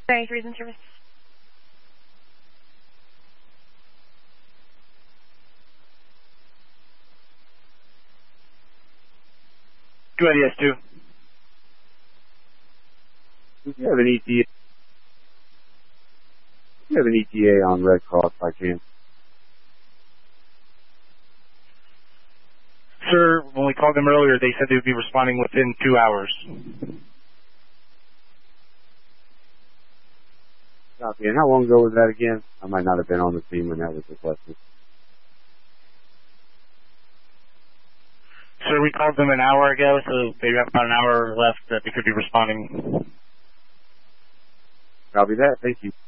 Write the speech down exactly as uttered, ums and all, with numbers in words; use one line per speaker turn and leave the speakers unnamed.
ninety-three is in service.
Go ahead, yes, two.
Do you have an E T A? Do you have an E T A on Red Cross by chance?
Sir, when we called them earlier, they said they would be responding within two hours.
Copy. And how long ago was that again? I might not have been on the scene when that was requested.
Sir, we called them an hour ago, so they have about an hour left that they could be responding.
Copy that. Thank you.